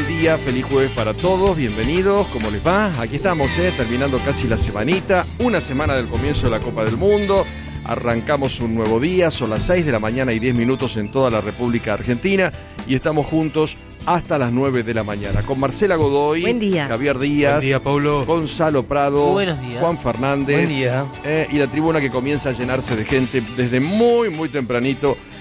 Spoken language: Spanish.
buen día, feliz jueves para todos, bienvenidos, ¿cómo les va? Aquí estamos, terminando casi la semanita, una semana del comienzo de la Copa del Mundo. Arrancamos un nuevo día, son las 6 de la mañana y 10 minutos en toda la República Argentina y estamos juntos hasta las 9 de la mañana con Marcela Godoy, buen día. Javier Díaz, buen día, Paulo. Gonzalo Prado, buenos días. Juan Fernández, buen día. Y la tribuna que comienza a llenarse de gente desde muy tempranito